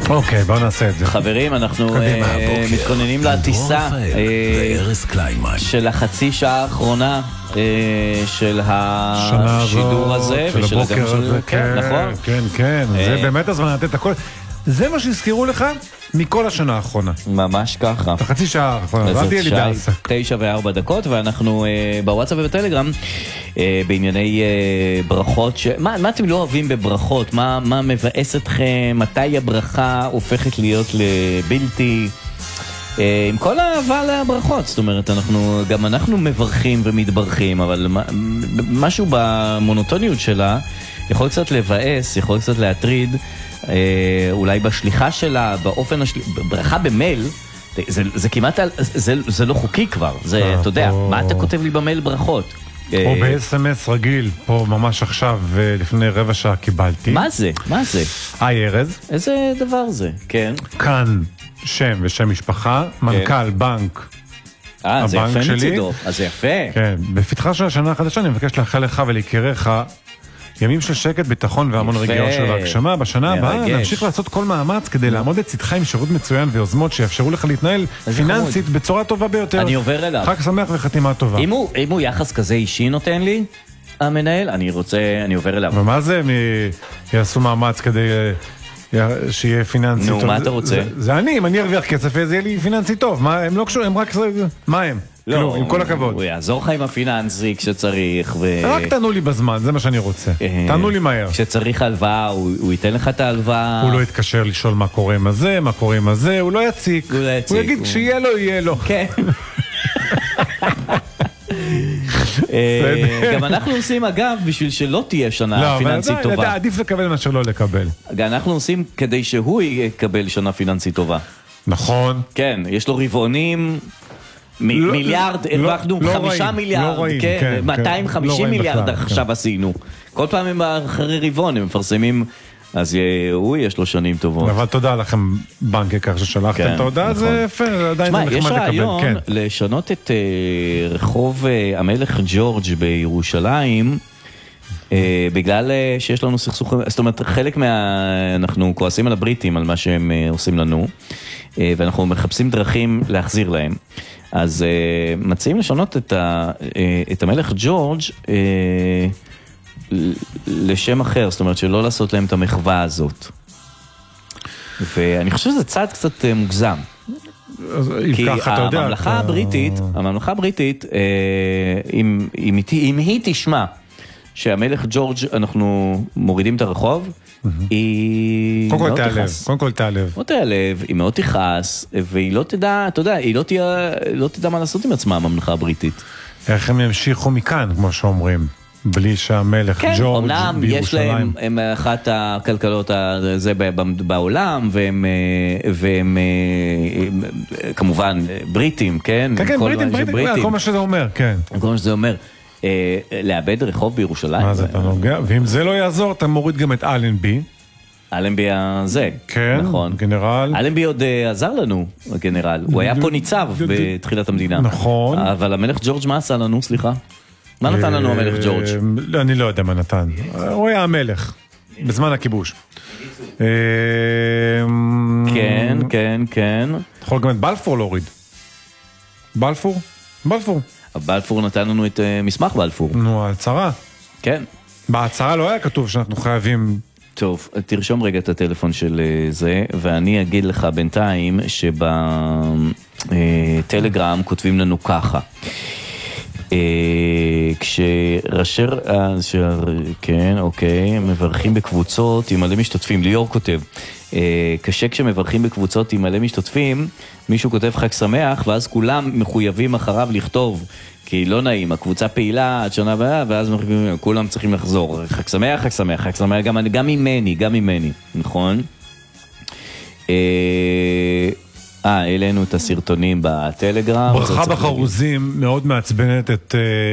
אוקיי, בואו נעשה את זה. חברים, אנחנו מתכוננים לטיסה של החצי שעה האחרונה של השידור הזה. של הבוקר הזה, כן, כן, כן. זה באמת הזמן לתת הכל. זה מה שהזכירו לך מכל השנה האחרונה. ממש ככה. את החצי שעה האחרונה, לא תהיה לי בעסק. 9:04, ואנחנו בוואטסאפ ובטלגרם בענייני ברכות. מה אתם לא אוהבים בברכות? מה מבאס אתכם? מתי הברכה הופכת להיות לבלתי? עם כל האהבה לברכות, זאת אומרת, גם אנחנו מברכים ומתברכים, אבל משהו במונוטוניות שלה יכול קצת לבאס, יכול קצת להטריד, אולי בשליחה שלה, באופן ברכה במייל, זה כמעט, זה לא חוקי כבר, זה, אתה יודע, מה אתה כותב לי במייל ברכות? או ב-SMS רגיל, פה ממש עכשיו, לפני רבע שעה קיבלתי. מה זה? מה זה? היי ארז. איזה דבר זה? כן. כאן שם ושם משפחה, מנכ"ל בנק. זה יפה מצידו, אז זה יפה. כן, בפתחה של השנה החדשה אני מבקש לאחל לך וליקיריך ימים של שקט, ביטחון והמון רגיעות של הגשמה. בשנה הבאה נמשיך לעשות כל מאמץ כדי לעמוד לצדך עם שירות מצוין ויוזמות שיאפשרו לך להתנהל פיננסית בצורה טובה ביותר. אני עובר אליו. חג שמח וחתימה טובה. אם הוא יחס כזה אישי נותן לי, המנהל, אני עובר אליו. ומה זה הם יעשו מאמץ כדי שיהיה פיננסי טוב? נו, מה אתה רוצה? זה אני, אם אני ארוויח כסף, זה יהיה לי פיננסי טוב. הם לא קשורים, הם רק... מה הם? לא, עם כל הכבוד. הוא יעזור לך עם הפיננסי כשצריך. רק תענו לי בזמן, זה מה שאני רוצה. תענו לי מהר. כשצריך הלוואה, הוא ייתן לך את ההלוואה. הוא לא יתקשר לשאול מה קורה עם הזה, מה קורה עם הזה, הוא לא יציק. הוא יגיד כשיהיה לו, יהיה לו. כן. גם אנחנו עושים אגב בשביל שלא תהיה שנה פיננסית טובה. לא, עדיף לקבל מאשר לא לקבל. אנחנו עושים כדי שהוא יקבל שנה פיננסית טובה. נכון. כן, יש לו רבעונים, מיליארד, הרווחנו 5 מיליארד, 250 מיליארד עכשיו עשינו. כל פעם הם אחרי רבעון, הם מפרסמים, אז יש לו שנים טובות. אבל תודה לכם בנק יקר ששלחתם את ההודעה, זה יפה, עדיין זה נחמד לקבל. יש רעיון לשנות את רחוב המלך ג'ורג' בירושלים, בגלל שיש לנו סכסוכים, זאת אומרת חלק אנחנו כועסים על הבריטים על מה שהם עושים לנו, ואנחנו מחפשים דרכים להחזיר להם. אז מציעים לשנות את המלך ג'ורג' לשם אחר, זאת אומרת שלא לעשות להם את המחווה הזאת. ואני חושב שזה צעד קצת מוגזם. כי הממלכה הבריטית, אם היא תשמע שהמלך ג'ורג' אנחנו מורידים את הרחוב, היא מאוד תכעס. קודם כל תעלב. מאוד תעלב, היא מאוד תכעס, והיא לא תדע, אתה יודע, היא לא תדע מה לעשות עם עצמה, הממלכה הבריטית. איך הם ימשיכו מכאן, כמו שאומרים, בלי שהמלך ג'ורג' בירושלים. כן, יש להם, הם אחת הכלכלות הזה בעולם, והם כמובן בריטים, כן? כן, בריטים, כל מה שזה אומר, כן. כל מה שזה אומר. לאבד רחוב בירושלים. מה זה, אתה נוגע? ואם זה לא יעזור, אתה מוריד גם את אלנבי. אלנבי הזה, כן, נכון. גנרל. אלנבי עוד עזר לנו, הגנרל. הוא היה פה ניצב בתחילת המדינה. נכון. אבל המלך ג'ורג' מה עשה לנו, סליחה? מה נתן לנו המלך ג'ורג'? אני לא יודע מה נתן. הוא היה המלך, בזמן הכיבוש. כן, כן, כן. אתה יכול גם את בלפור להוריד. בלפור? בלפור. בלפור נתן לנו את מסמך בלפור. נו, ההצהרה. כן. בהצהרה לא היה כתוב שאנחנו חייבים... טוב, תרשום רגע את הטלפון של זה, ואני אגיד לך בינתיים שבטלגרם כותבים לנו ככה. כשראשר, כן, אוקיי, מברכים בקבוצות עם מלא משתתפים, ליאור כותב, קשה כשמברכים בקבוצות עם מלא משתתפים, מישהו כותב חג שמח, ואז כולם מחויבים אחריו לכתוב, כי לא נעים, הקבוצה פעילה עד שנה הבאה, ואז כולם צריכים לחזור, חג שמח, חג שמח, חג שמח, גם ממני, נכון? העלינו את הסרטונים בטלגרם. ברכה בחרוזים מאוד מעצבנת את...